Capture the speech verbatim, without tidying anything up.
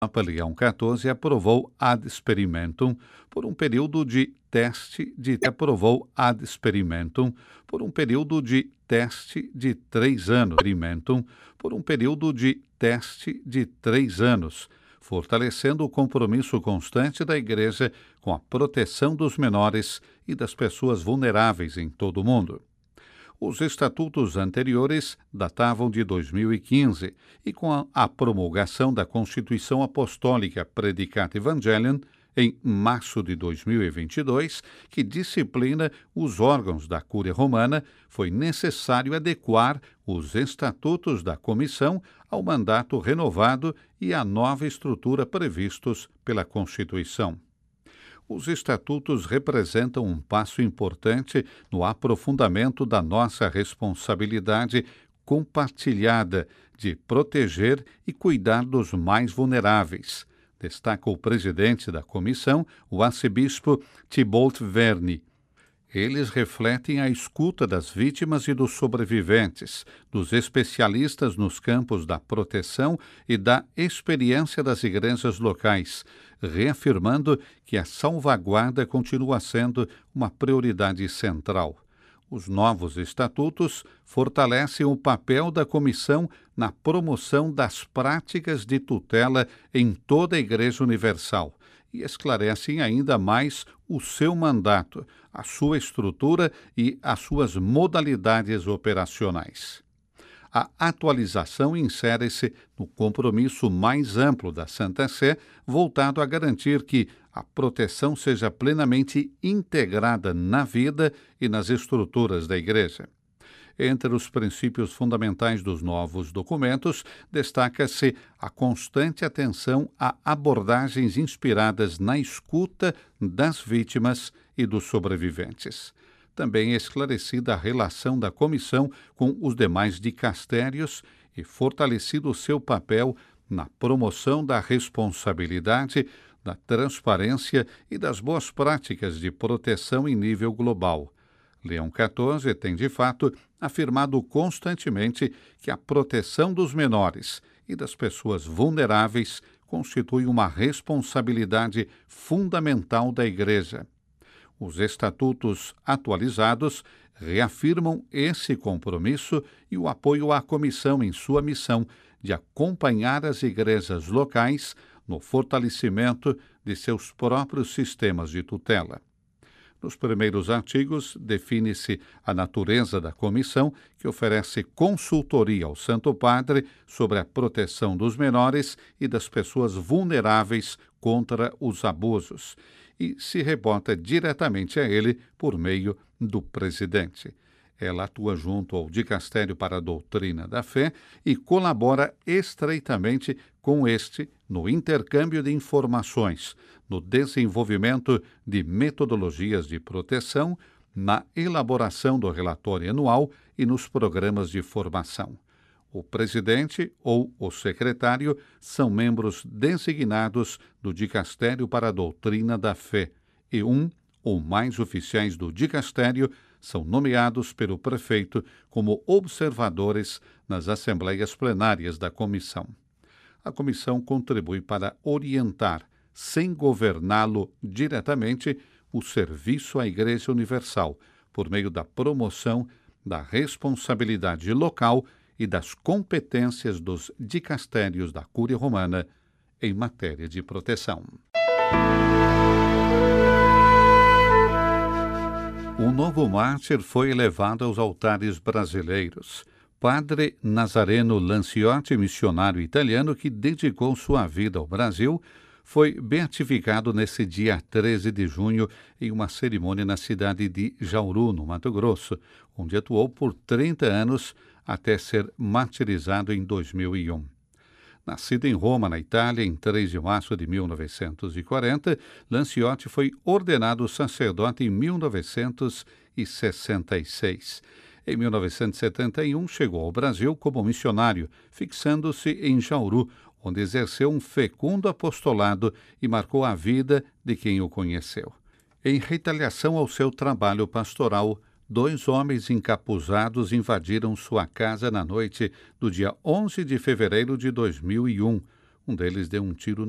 Papa Leão quatorze aprovou ad experimentum por um período de teste de aprovou ad experimentum por um período de teste de três anos, experimentum por um período de teste de três anos, fortalecendo o compromisso constante da Igreja com a proteção dos menores e das pessoas vulneráveis em todo o mundo. Os estatutos anteriores datavam de dois mil e quinze e, com a, a promulgação da Constituição Apostólica Predicat Evangelium, em março de dois mil e vinte e dois, que disciplina os órgãos da Cúria Romana, foi necessário adequar os estatutos da Comissão ao mandato renovado e à nova estrutura previstos pela Constituição. Os estatutos representam um passo importante no aprofundamento da nossa responsabilidade compartilhada de proteger e cuidar dos mais vulneráveis, destaca o presidente da comissão, o arcebispo Thibault Verny. Eles refletem a escuta das vítimas e dos sobreviventes, dos especialistas nos campos da proteção e da experiência das igrejas locais, reafirmando que a salvaguarda continua sendo uma prioridade central. Os novos estatutos fortalecem o papel da comissão na promoção das práticas de tutela em toda a Igreja Universal e esclarecem ainda mais o seu mandato, a sua estrutura e as suas modalidades operacionais. A atualização insere-se no compromisso mais amplo da Santa Sé, voltado a garantir que a proteção seja plenamente integrada na vida e nas estruturas da Igreja. Entre os princípios fundamentais dos novos documentos, destaca-se a constante atenção a abordagens inspiradas na escuta das vítimas e dos sobreviventes. Também é esclarecida a relação da comissão com os demais dicastérios e fortalecido o seu papel na promoção da responsabilidade, da transparência e das boas práticas de proteção em nível global. Leão quatorze tem, de fato, afirmado constantemente que a proteção dos menores e das pessoas vulneráveis constitui uma responsabilidade fundamental da Igreja. Os estatutos atualizados reafirmam esse compromisso e o apoio à comissão em sua missão de acompanhar as igrejas locais no fortalecimento de seus próprios sistemas de tutela. Nos primeiros artigos, define-se a natureza da comissão, que oferece consultoria ao Santo Padre sobre a proteção dos menores e das pessoas vulneráveis contra os abusos, e se reporta diretamente a ele por meio do presidente. Ela atua junto ao Dicastério para a Doutrina da Fé e colabora estreitamente com este no intercâmbio de informações, no desenvolvimento de metodologias de proteção, na elaboração do relatório anual e nos programas de formação. O presidente ou o secretário são membros designados do Dicastério para a Doutrina da Fé e um ou mais oficiais do dicastério são nomeados pelo prefeito como observadores nas assembleias plenárias da comissão. A comissão contribui para orientar, sem governá-lo diretamente, o serviço à Igreja Universal, por meio da promoção da responsabilidade local e das competências dos dicastérios da Cúria Romana em matéria de proteção. Um novo mártir foi elevado aos altares brasileiros. Padre Nazareno Lanciotti, missionário italiano que dedicou sua vida ao Brasil, foi beatificado nesse dia treze de junho em uma cerimônia na cidade de Jauru, no Mato Grosso, onde atuou por trinta anos até ser martirizado em dois mil e um. Nascido em Roma, na Itália, em três de março de mil novecentos e quarenta, Lanciotti foi ordenado sacerdote em mil novecentos e sessenta e seis. Em mil novecentos e setenta e um, chegou ao Brasil como missionário, fixando-se em Jauru, onde exerceu um fecundo apostolado e marcou a vida de quem o conheceu. Em retaliação ao seu trabalho pastoral, dois homens encapuzados invadiram sua casa na noite do dia onze de fevereiro de dois mil e um. Um deles deu um tiro